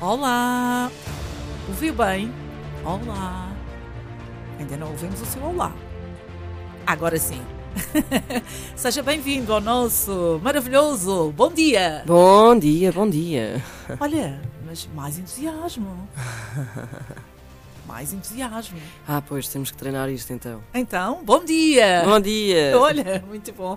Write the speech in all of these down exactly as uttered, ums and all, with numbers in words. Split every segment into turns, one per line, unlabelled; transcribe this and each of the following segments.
Olá! Ouviu bem? Olá! Ainda não ouvimos o seu olá. Agora sim. Seja bem-vindo ao nosso maravilhoso Bom Dia!
Bom dia, bom dia.
Olha, mas mais entusiasmo. Mais entusiasmo.
Ah, pois, temos que treinar isto então.
Então, bom dia!
Bom dia!
Olha, muito bom.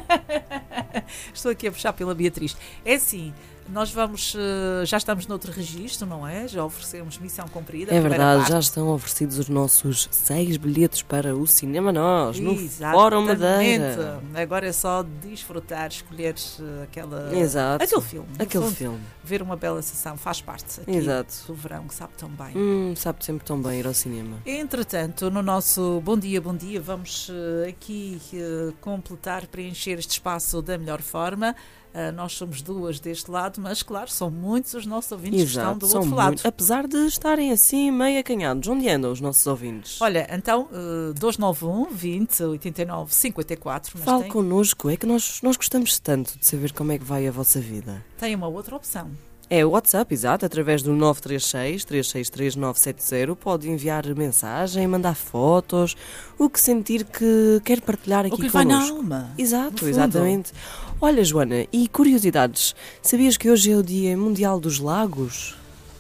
Estou aqui a puxar pela Beatriz. É assim, nós vamos, já estamos noutro registro, não é? Já oferecemos missão cumprida.
É verdade, já estão oferecidos os nossos seis bilhetes para o Cinema Nós, no Fórum Madeira.
Agora é só desfrutar, escolher aquela,
Exato.
aquele filme.
Aquele
fundo,
filme.
Ver uma bela sessão faz parte aqui
Exato.
do verão, que sabe tão bem.
Hum, sabe sempre tão bem ir ao cinema.
Entretanto, no nosso Bom Dia, Bom Dia, vamos uh, aqui uh, completar, preencher este espaço da melhor forma. Uh, nós somos duas deste lado, mas claro, são muitos os nossos ouvintes
Exato,
que estão do
são
outro lado.
muito, apesar de estarem assim meio acanhados. Onde andam os nossos ouvintes?
Olha, então, uh, dois nove um, vinte, oitenta e nove, cinquenta e quatro. Mas
Fale
tem,
connosco, é que nós, nós gostamos tanto de saber como é que vai a vossa vida.
tem uma outra opção.
É o WhatsApp, exato, através do nove três seis, três seis três, nove sete zero. Pode enviar mensagem, mandar fotos, o que sentir que quer partilhar aqui
O que lhe vai
connosco.
na alma.
Exato,
no
exatamente. Olha, Joana, e curiosidades, sabias que hoje é o Dia Mundial dos Lagos?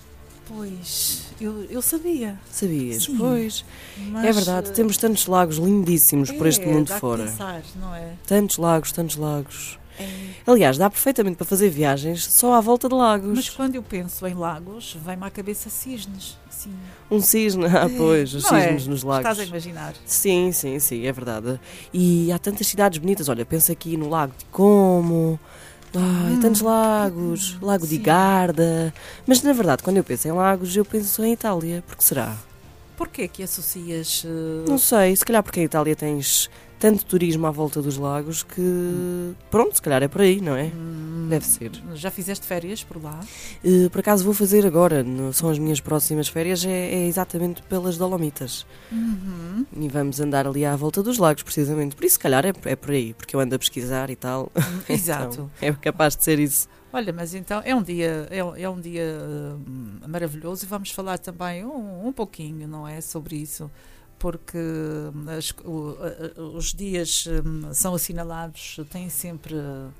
Pois, eu, eu sabia.
Sabias?
Sim,
Pois,
mas,
é verdade, temos tantos lagos lindíssimos por este
é,
mundo
dá que
fora.
pensar, não é?
Tantos lagos, tantos lagos.
É.
Aliás, dá perfeitamente para fazer viagens só à volta de lagos.
Mas quando eu penso em lagos, vem-me à cabeça cisnes. Sim.
Um cisne, ah pois, os
Não
cisnes
é?
nos lagos.
Estás a imaginar?
Sim, sim, sim, é verdade. E há tantas cidades bonitas, olha, pensa aqui no Lago de Como, ai,
Hum.
tantos lagos, Lago de
Sim.
Garda. Mas na verdade, quando eu penso em lagos, eu penso em Itália, porque será?
Porquê que associas... uh,
Não sei, se calhar porque em Itália tens tanto turismo à volta dos lagos que, pronto, se calhar é por aí, não é?
hum,
Deve ser.
Já fizeste férias por lá?
Uh, por acaso vou fazer agora, no- são as minhas próximas férias, é, é exatamente pelas Dolomitas.
Uhum.
E vamos andar ali à volta dos lagos, precisamente. Por isso, se calhar, é, é por aí, porque eu ando a pesquisar e tal.
Exato.
Então, é capaz de ser isso.
Olha, mas então é um dia, é, um- é um dia hum, maravilhoso e vamos falar também um, um pouquinho, não é, sobre isso, porque hum, as- o- a- a- os dias hum, são assinalados, têm sempre,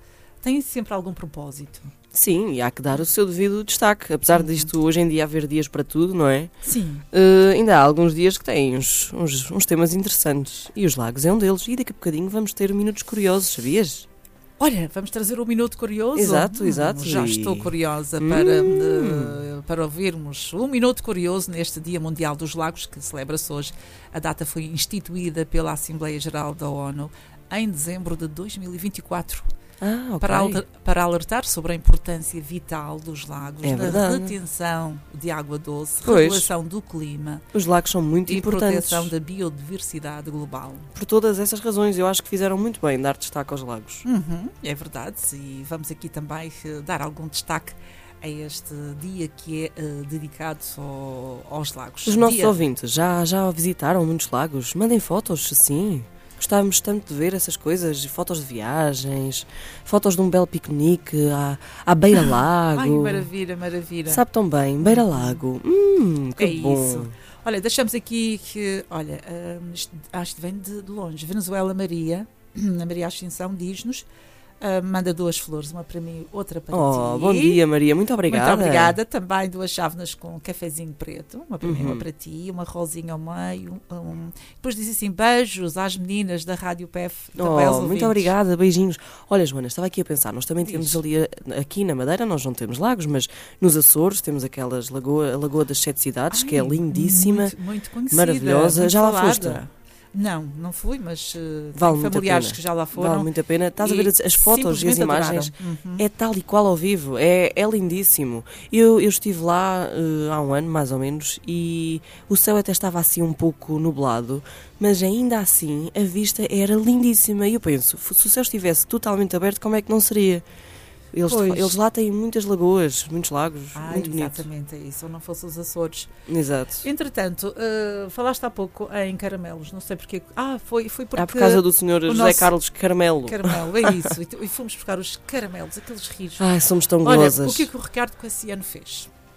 têm sempre algum propósito.
Sim, e há que dar o seu devido destaque. Apesar
Uhum.
disto hoje em dia haver dias para tudo, não é?
Sim.
Uh, ainda há alguns dias que têm uns, uns, uns temas interessantes. E os lagos é um deles. E daqui a bocadinho vamos ter minutos curiosos, sabias?
Olha, vamos trazer o Minuto Curioso?
Exato,
Hum,
exato.
Já
E-
estou curiosa
Hum.
para, eh, para ouvirmos um Minuto Curioso neste Dia Mundial dos Lagos, que celebra-se hoje. A data foi instituída pela Assembleia Geral da ONU em dezembro de dois mil e vinte e quatro.
Ah, ok.
Para, aler- para alertar sobre a importância vital dos lagos,
É
na
verdade.
retenção de água doce,
Pois.
regulação do clima
Os lagos são muito
e
importantes.
proteção da biodiversidade global.
Por todas essas razões, eu acho que fizeram muito bem dar destaque aos lagos.
Uhum, é verdade, e vamos aqui também eh, dar algum destaque a este dia que é eh, dedicado ao- aos lagos.
Os nossos
Dia-
ouvintes já, já visitaram muitos lagos? Mandem fotos, sim. Gostávamos tanto de ver essas coisas, fotos de viagens, fotos de um belo piquenique à, à beira-lago.
Ai, maravilha, maravilha.
Sabe tão bem, beira-lago. Hum, que
É
bom.
isso. Olha, deixamos aqui que, olha, hum, isto, acho que vem de, de longe. Venezuela Maria, a Maria Ascensão, diz-nos, hum, manda duas flores, uma para mim, outra para
Oh,
ti.
bom dia, Maria, muito obrigada.
Muito obrigada. Também duas chávenas com um cafezinho preto, uma para mim,
Uhum.
uma para ti, uma rosinha ao meio. Um... Depois diz assim, beijos às meninas da Rádio P E F. Também aos
Oh,
ouvintes.
muito obrigada, beijinhos. Olha, Joana, estava aqui a pensar, nós também
Diz.
temos ali, a- aqui na Madeira, nós não temos lagos, mas nos Açores temos aquelas lagoa, a Lagoa das Sete Cidades, que é
Ai,
lindíssima.
Muito, muito conhecida.
maravilhosa.
muito
Já lá
falada.
foste?
Não, não fui, mas uh,
Vale
tenho
muito a
familiares
pena.
que já lá foram.
Vale muito a pena. Estás a
e
ver as, as fotos e as
simplesmente
imagens?
adoraram. Uhum.
É tal e qual ao vivo, é, é lindíssimo. Eu, eu estive lá eh, há um ano, mais ou menos, e o céu até estava assim um pouco nublado, mas ainda assim a vista era lindíssima. E eu penso, f- se o céu estivesse totalmente aberto, como é que não seria? Eles,
Pois.
eles lá têm muitas lagoas, muitos lagos,
Ah,
muito bonitos.
exatamente, é isso. Ou não fosse os Açores.
Exato.
Entretanto, uh, falaste há pouco em caramelos, não sei porquê. Ah, foi, foi porque...
Ah, por causa do senhor
o
José
nosso
Carlos Caramelo.
Caramelo, é isso. E, tu- e fomos buscar os caramelos, aqueles rios.
Ai, somos tão
Olha,
golosas.
o que é que o Ricardo Cassiano fez?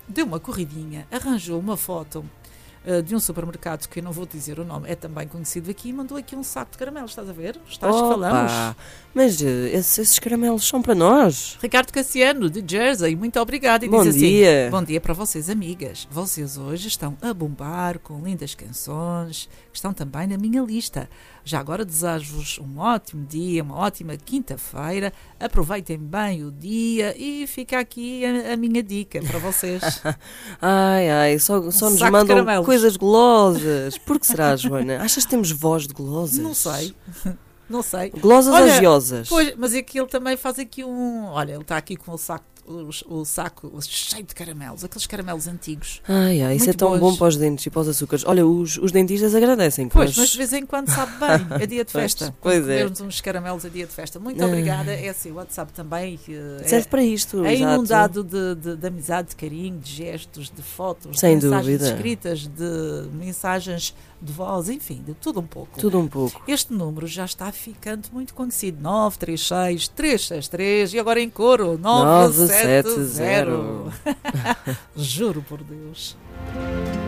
deu uma corridinha, arranjou uma foto uh, de um supermercado que eu não vou dizer o nome, é também conhecido aqui, e mandou aqui um saco de caramelos, estás a ver? Estás que falamos.
Mas uh, esses, esses caramelos são para nós.
Ricardo Cassiano, de Jersey, muito obrigado. E
bom
diz
dia.
Assim, bom dia para vocês, amigas. Vocês hoje estão a bombar com lindas canções, que estão também na minha lista. Já agora desejo-vos um ótimo dia, uma ótima quinta-feira. Aproveitem bem o dia e fica aqui a, a minha dica para vocês.
Ai, ai, só, só
um
nos mandam
coisas
coisas golosas. Por que será, Joana? Achas que temos voz de golosas?
Não sei. Não sei.
Glosas
olha,
agiosas.
Pois, mas é que ele também faz aqui um... Olha, ele está aqui com o saco, o, o saco cheio de caramelos, aqueles caramelos antigos.
Ai, ai, isso é tão
bons.
bom para os dentes e para os açúcares. Olha, os, os dentistas agradecem.
Pois,
nós...
mas de vez em quando sabe bem, é dia de festa.
Pois, pois é.
Comermos uns caramelos a dia de festa. Muito obrigada. É assim, o WhatsApp também é,
serve para isto.
É
exato.
inundado de, de, de amizade, de carinho, de gestos, de fotos,
sem
de mensagens
dúvida.
escritas, de mensagens de voz, enfim, de tudo um pouco.
Tudo um pouco.
Este número já está ficando muito conhecido. nove três seis, três seis três e agora em coro nove sete zero. Juro por Deus.